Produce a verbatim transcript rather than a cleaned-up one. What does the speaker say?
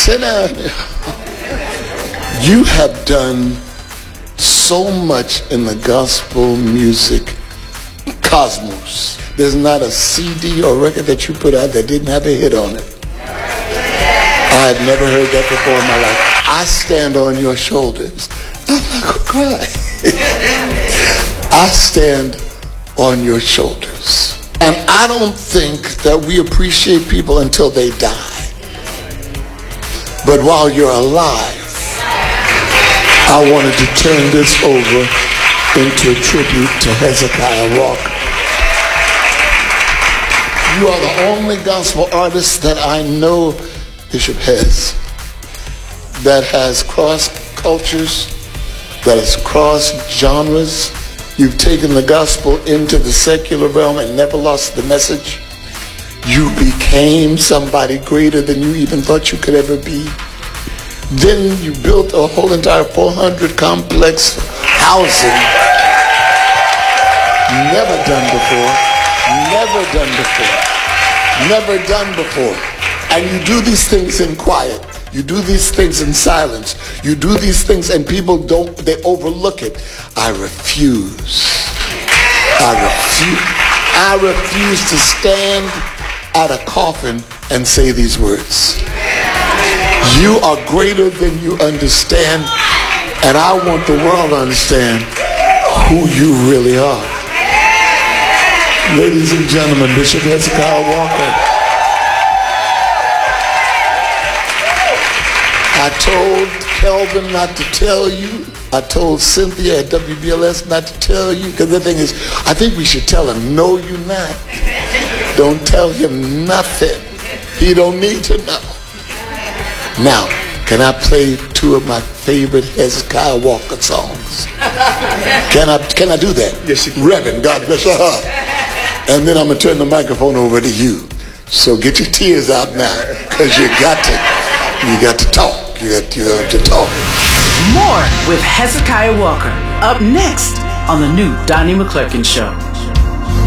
Sit down. You have done so much in the gospel music cosmos. There's not a C D or record that you put out that didn't have a hit on it. I had never heard that before in my life. I stand on your shoulders. I'm not going to cry. I stand on your shoulders. And I don't think that we appreciate people until they die. But while you're alive, I wanted to turn this over into a tribute to Hezekiah Walker. You are the only gospel artist that I know, Bishop Hez, that has crossed cultures, that has crossed genres. You've taken the gospel into the secular realm and never lost the message. You became somebody greater than you even thought you could ever be. Then you built a whole entire four hundred complex housing. Never done before. Never done before. Never done before. And you do these things in quiet. You do these things in silence. You do these things and people don't, they overlook it. I refuse. I refuse. I refuse to stand at a coffin and say these words. You are greater than you understand, and I want the world to understand who you really are. Ladies and gentlemen, Bishop Hezekiah Walker. I told Kelvin not to tell you. I told Cynthia at W B L S not to tell you. Because the thing is, I think we should tell him, no, you're not. Don't tell him nothing. He don't need to know. Now, can I play two of my favorite Hezekiah Walker songs? Can I can I do that? Yes, you can. Reverend, God bless your heart. And then I'm going to turn the microphone over to you. So get your tears out now, because you got to, you got to talk. You got, you got to talk. More with Hezekiah Walker. Up next on the new Donnie McClurkin Show.